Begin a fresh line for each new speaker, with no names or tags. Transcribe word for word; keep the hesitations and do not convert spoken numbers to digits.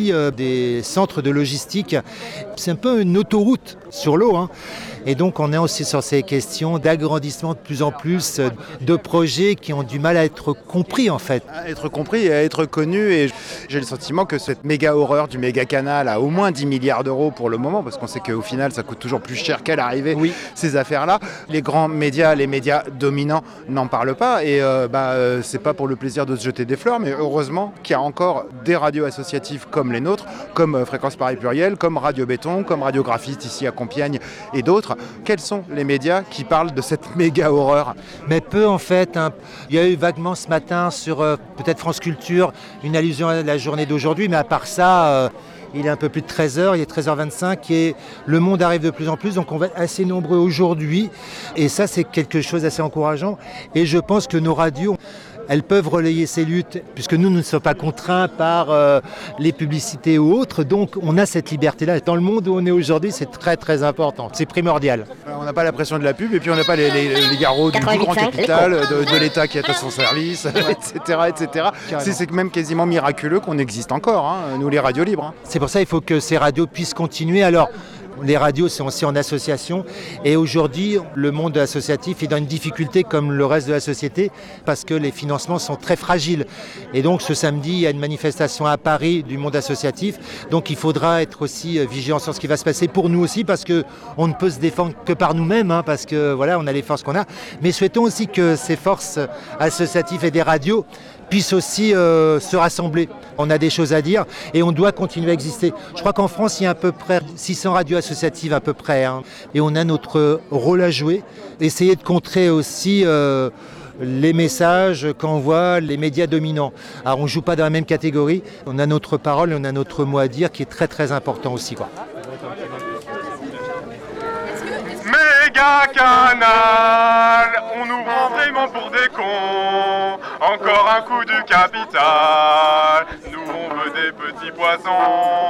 Euh, des centres de logistique. C'est un peu une autoroute sur l'eau, hein. Et donc on est aussi sur ces questions d'agrandissement de plus en plus, de projets qui ont du mal à être compris en fait.
À être compris et à être connu, et j'ai le sentiment que cette méga horreur du méga canal a au moins dix milliards d'euros pour le moment, parce qu'on sait qu'au final ça coûte toujours plus cher qu'à l'arrivée, oui, ces affaires-là. Les grands médias, les médias dominants n'en parlent pas, et euh, bah, euh, c'est pas pour le plaisir de se jeter des fleurs, mais heureusement qu'il y a encore des radios associatives comme les nôtres, comme euh, Fréquence Paris Pluriel, comme Radio Béton, comme Radio Graphiste ici à Compiègne et d'autres. Quels sont les médias qui parlent de cette méga horreur ?
Mais peu en fait, hein. Il y a eu vaguement ce matin sur euh, peut-être France Culture une allusion à la journée d'aujourd'hui, mais à part ça, euh, il est un peu plus de treize heures, il est treize heures vingt-cinq et le monde arrive de plus en plus, donc on va être assez nombreux aujourd'hui et ça c'est quelque chose d'assez encourageant et je pense que nos radios, elles peuvent relayer ces luttes, puisque nous, nous ne sommes pas contraints par euh, les publicités ou autres, donc on a cette liberté-là. Dans le monde où on est aujourd'hui, c'est très très important, c'est primordial.
On n'a pas la pression de la pub, et puis on n'a pas les, les, les garrots du plus grand capital, de, de l'État qui est à son service, et cetera et cetera. C'est, c'est même quasiment miraculeux qu'on existe encore, hein, nous les radios libres. Hein.
C'est pour ça qu'il faut que ces radios puissent continuer. Alors, les radios sont aussi en association et aujourd'hui le monde associatif est dans une difficulté comme le reste de la société parce que les financements sont très fragiles et donc ce samedi il y a une manifestation à Paris du monde associatif, donc il faudra être aussi vigilant sur ce qui va se passer pour nous aussi parce qu'on ne peut se défendre que par nous-mêmes, hein, parce que voilà, on a les forces qu'on a, mais souhaitons aussi que ces forces associatives et des radios puissent aussi euh, se rassembler. On a des choses à dire et on doit continuer à exister. Je crois qu'en France, il y a à peu près six cents radios associatives à peu près, hein, et on a notre rôle à jouer. Essayer de contrer aussi euh, les messages qu'envoient les médias dominants. Alors on ne joue pas dans la même catégorie, on a notre parole et on a notre mot à dire qui est très très important aussi, quoi.
Méga canal, on nous prend vraiment pour des cons. Encore un coup du capital, nous on veut des petits poissons.